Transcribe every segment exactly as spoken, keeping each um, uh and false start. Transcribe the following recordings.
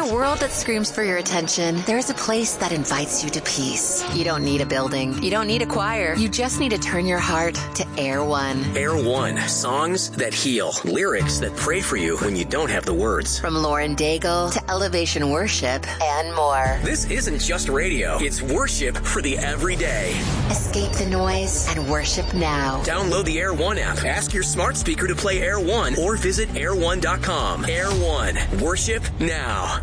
a world that screams for your attention, there's a place that invites you to peace. You don't need a building. You don't need a choir. You just need to turn your heart to Air One. Air One. Songs that heal. Lyrics that pray for you when you don't have the words. From Lauren Daigle to Elevation Worship and more. This isn't just radio. It's worship for the everyday. Escape the noise and worship now. Download the Air One app. Ask your smart speaker to play Air One or visit air one dot com. Air One. Worship now.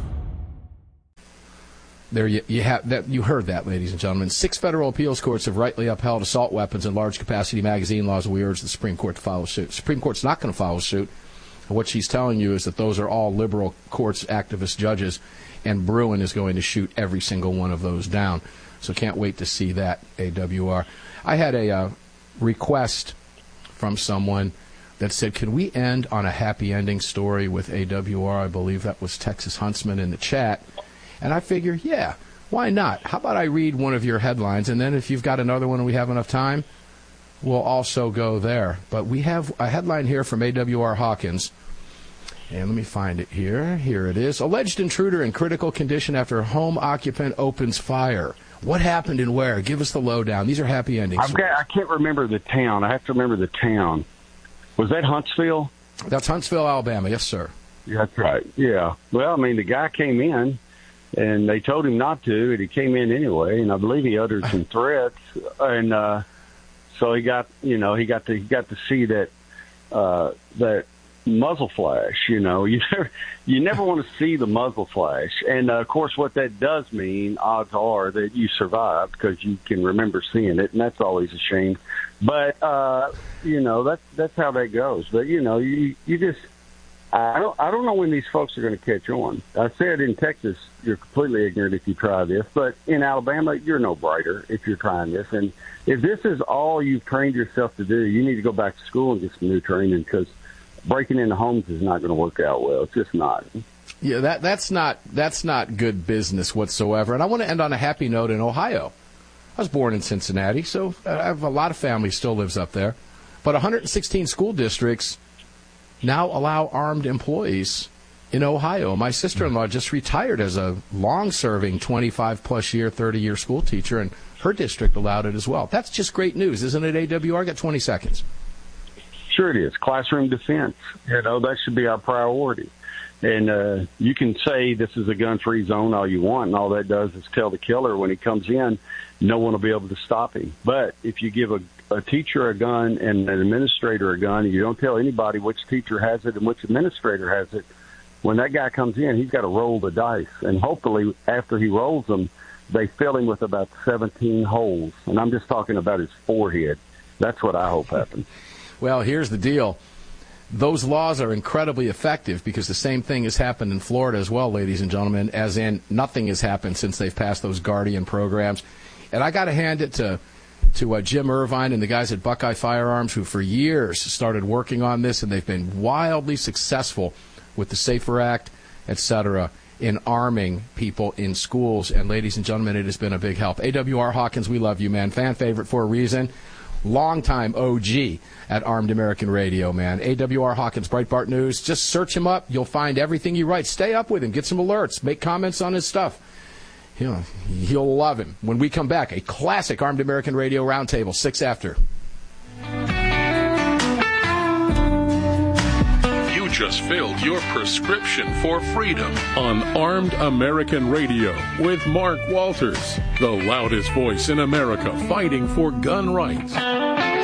There you, you have that. You heard that, ladies and gentlemen. Six federal appeals courts have rightly upheld assault weapons and large capacity magazine laws. We urge the Supreme Court to follow suit. Supreme Court's not going to follow suit. What she's telling you is that those are all liberal courts, activist judges, and Bruin is going to shoot every single one of those down. So can't wait to see that, A W R. I had a uh, request from someone that said, can we end on a happy ending story with A W R? I believe that was Texas Huntsman in the chat. And I figure, yeah, why not? How about I read one of your headlines, and then if you've got another one and we have enough time, we'll also go there. But we have a headline here from A W R Hawkins. And let me find it here. Here it is. Alleged intruder in critical condition after home occupant opens fire. What happened and where? Give us the lowdown. These are happy endings. I've got, I can't remember the town. I have to remember the town. Was that Huntsville? That's Huntsville, Alabama. Yes, sir. Yeah, that's right. Yeah. Well, I mean, the guy came in, and they told him not to, and he came in anyway, and I believe he uttered some threats, and uh, so he got, you know, he got to he got to see that uh, that muzzle flash. You know, you never you never want to see the muzzle flash, and uh, of course, what that does mean, odds are that you survived because you can remember seeing it, and that's always a shame. But uh, you know, that's that's how that goes. But you know, you you just. I don't. I don't know when these folks are going to catch on. I said in Texas, you're completely ignorant if you try this, but in Alabama, you're no brighter if you're trying this. And if this is all you've trained yourself to do, you need to go back to school and get some new training because breaking into homes is not going to work out well. It's just not. Yeah, that that's not that's not good business whatsoever. And I want to end on a happy note in Ohio. I was born in Cincinnati, so I have a lot of family still lives up there, but one hundred sixteen school districts now allow armed employees in Ohio. My sister-in-law just retired as a long-serving twenty-five plus year, thirty-year school teacher, and her district allowed it as well. That's just great news, isn't it, A W R? Got twenty seconds. Sure it is. Classroom defense. You know, that should be our priority. And uh, you can say this is a gun-free zone all you want, and all that does is tell the killer when he comes in, no one will be able to stop him. But if you give a a teacher a gun and an administrator a gun, and you don't tell anybody which teacher has it and which administrator has it, when that guy comes in, he's got to roll the dice. And hopefully, after he rolls them, they fill him with about seventeen holes. And I'm just talking about his forehead. That's what I hope happens. Well, here's the deal. Those laws are incredibly effective because the same thing has happened in Florida as well, ladies and gentlemen, as in nothing has happened since they've passed those Guardian programs. And I got to hand it to to uh, Jim Irvine and the guys at Buckeye Firearms who for years started working on this, and they've been wildly successful with the SAFER Act, et cetera, in arming people in schools. And ladies and gentlemen, it has been a big help. A W R Hawkins, we love you, man. Fan favorite for a reason. Longtime O G at Armed American Radio, man. A W R Hawkins, Breitbart News. Just search him up. You'll find everything he writes. Stay up with him. Get some alerts. Make comments on his stuff. He'll, he'll love him. When we come back, a classic Armed American Radio Roundtable, six after. You just filled your prescription for freedom on Armed American Radio with Mark Walters, the loudest voice in America fighting for gun rights.